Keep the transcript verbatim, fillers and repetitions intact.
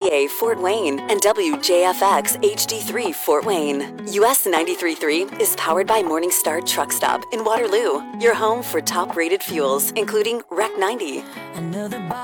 A Fort Wayne and W J F X H D three Fort Wayne. U S ninety-three point three is powered by Morningstar Truck Stop in Waterloo, your home for top-rated fuels, including R E C ninety.